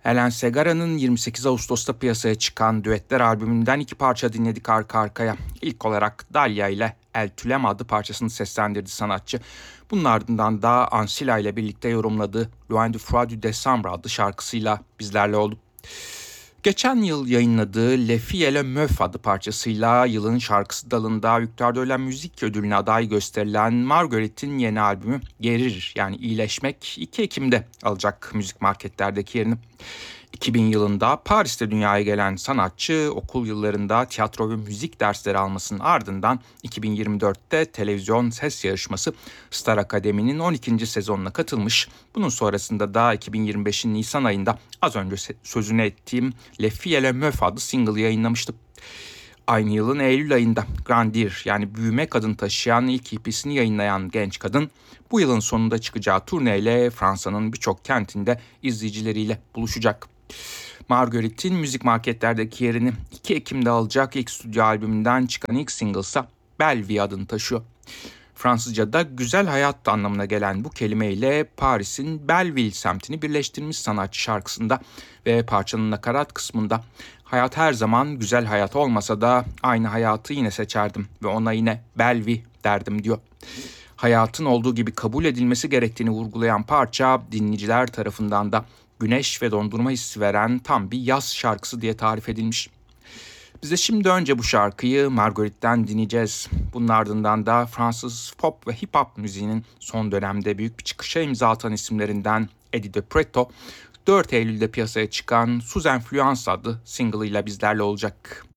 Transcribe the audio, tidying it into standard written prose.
Helen Segarra'nın 28 Ağustos'ta piyasaya çıkan Düetler albümünden iki parça dinledik arka arkaya. İlk olarak Dalia ile El Tülem adlı parçasını seslendirdi sanatçı. Bunun ardından da Ancilla ile birlikte yorumladığı Loin du Froid du Décembre adlı şarkısıyla bizlerle oldu. Geçen yıl yayınladığı Le Fille et le Meuf adlı parçasıyla yılın şarkısı dalında Victor de la Musique ödülüne aday gösterilen Marguerite'in yeni albümü Gerir yani iyileşmek 2 Ekim'de alacak müzik marketlerdeki yerini. 2000 yılında Paris'te dünyaya gelen sanatçı okul yıllarında tiyatro ve müzik dersleri almasının ardından 2024'te televizyon ses yarışması Star Akademi'nin 12. sezonuna katılmış. Bunun sonrasında da 2025'in Nisan ayında az önce sözünü ettiğim Le Fille et le Meuf adlı single yayınlamıştı. Aynı yılın Eylül ayında Grandir yani büyüme kadın taşıyan ilk EP'sini yayınlayan genç kadın bu yılın sonunda çıkacağı turneyle Fransa'nın birçok kentinde izleyicileriyle buluşacak. Marguerite'in müzik marketlerdeki yerini 2 Ekim'de alacak ilk stüdyo albümünden çıkan ilk single'sa Bellevue adını taşıyor. Fransızca'da güzel hayat anlamına gelen bu kelimeyle Paris'in Belleville semtini birleştirmiş sanatçı şarkısında ve parçanın nakarat kısmında hayat her zaman güzel hayat olmasa da aynı hayatı yine seçerdim ve ona yine Bellevue derdim diyor. Hayatın olduğu gibi kabul edilmesi gerektiğini vurgulayan parça dinleyiciler tarafından da güneş ve dondurma hissi veren tam bir yaz şarkısı diye tarif edilmiş. Biz de şimdi önce bu şarkıyı Marguerite'den dinleyeceğiz. Bunun ardından da Fransız pop ve hip hop müziğinin son dönemde büyük bir çıkışa imza atan isimlerinden Eddie De Pretto, 4 Eylül'de piyasaya çıkan Sous Influence adlı single ile bizlerle olacak.